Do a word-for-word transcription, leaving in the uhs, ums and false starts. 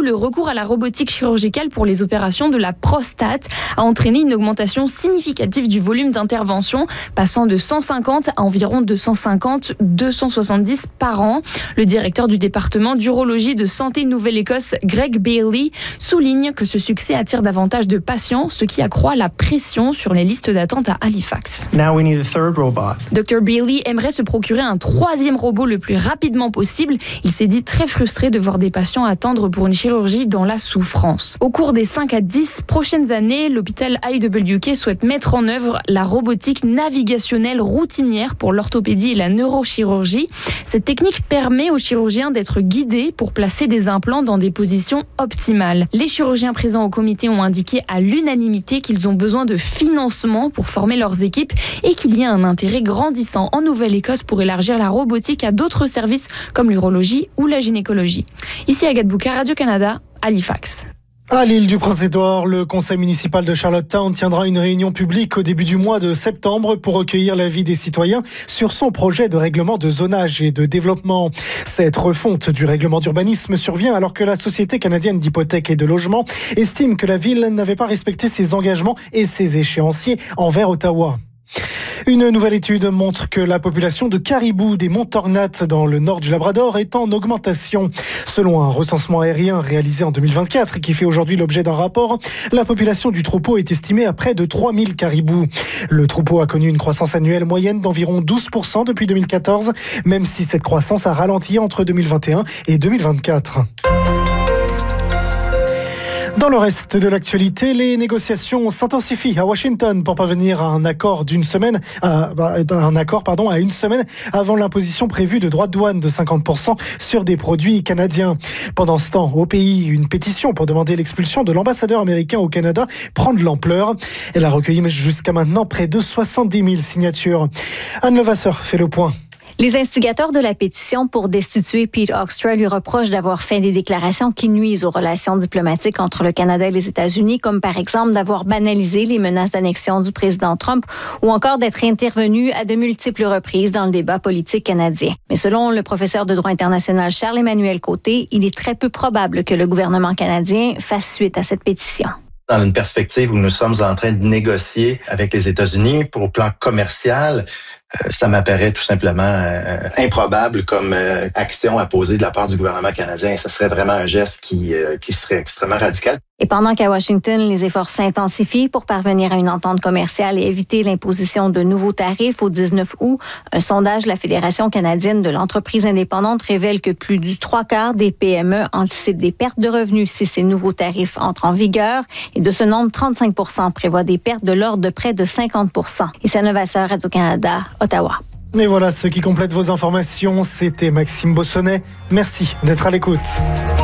le recours à la robotique chirurgicale pour les opérations de la prostate a entraîné une augmentation significative du volume d'intervention, passant de cent cinquante à environ deux cent cinquante à deux cent soixante-dix par an. Le directeur du département d'urologie de Santé Nouvelle-Écosse, Greg Bailey, souligne que ce succès attire davantage de patients, ce qui accroît la pression sur les listes d'attente à Halifax. Now we need a third robot. docteur Bailey aimerait se procurer un troisième robot le plus rapidement possible. Il s'est dit très frustré de voir des patients attendre pour une chirurgie dans la souffrance. Au cours des cinq à dix prochaines années, l'hôpital I W K souhaite mettre en œuvre la robotique navigationnelle routinière pour l'orthopédie et la neurochirurgie. Cette technique permet aux chirurgiens d'être guidés pour placer des implants dans des positions optimales. Les chirurgiens présents au comité ont indiqué à l'unanimité qu'ils ont besoin de financement pour former leurs équipes et qu'il y a un intérêt grandissant en Nouvelle-Écosse pour élargir la robotique à d'autres services comme l'urologie ou la gynécologie. Ici Agathe Bouka, Radio-Canada, Halifax. À l'île du Prince-Édouard, le conseil municipal de Charlottetown tiendra une réunion publique au début du mois de septembre pour recueillir l'avis des citoyens sur son projet de règlement de zonage et de développement. Cette refonte du règlement d'urbanisme survient alors que la Société canadienne d'hypothèques et de logement estime que la ville n'avait pas respecté ses engagements et ses échéanciers envers Ottawa. Une nouvelle étude montre que la population de caribous des monts Tornat dans le nord du Labrador est en augmentation. Selon un recensement aérien réalisé en deux mille vingt-quatre et qui fait aujourd'hui l'objet d'un rapport, la population du troupeau est estimée à près de trois mille caribous. Le troupeau a connu une croissance annuelle moyenne d'environ douze pour cent depuis deux mille quatorze, même si cette croissance a ralenti entre deux mille vingt et un et deux mille vingt-quatre. Dans le reste de l'actualité, les négociations s'intensifient à Washington pour parvenir à un accord d'une semaine, à, un accord pardon, à une semaine avant l'imposition prévue de droits de douane de cinquante pour cent sur des produits canadiens. Pendant ce temps, au pays, une pétition pour demander l'expulsion de l'ambassadeur américain au Canada prend de l'ampleur. Elle a recueilli jusqu'à maintenant près de soixante-dix mille signatures. Anne Levasseur fait le point. Les instigateurs de la pétition pour destituer Pete Hoekstra lui reprochent d'avoir fait des déclarations qui nuisent aux relations diplomatiques entre le Canada et les États-Unis, comme par exemple d'avoir banalisé les menaces d'annexion du président Trump ou encore d'être intervenu à de multiples reprises dans le débat politique canadien. Mais selon le professeur de droit international Charles-Emmanuel Côté, il est très peu probable que le gouvernement canadien fasse suite à cette pétition. Dans une perspective où nous sommes en train de négocier avec les États-Unis pour le plan commercial, euh, ça m'apparaît tout simplement euh, improbable comme euh, action à poser de la part du gouvernement canadien. Ça serait vraiment un geste qui, euh, qui serait extrêmement radical. Et pendant qu'à Washington, les efforts s'intensifient pour parvenir à une entente commerciale et éviter l'imposition de nouveaux tarifs au dix-neuf août, un sondage de la Fédération canadienne de l'entreprise indépendante révèle que plus du trois quarts des P M E anticipent des pertes de revenus si ces nouveaux tarifs entrent en vigueur. Et de ce nombre, trente-cinq pour cent prévoient des pertes de l'ordre de près de cinquante pour cent. Et c'est Levasseur, Radio-Canada, Ottawa. Et voilà ce qui complète vos informations. C'était Maxime Bossonnet. Merci d'être à l'écoute.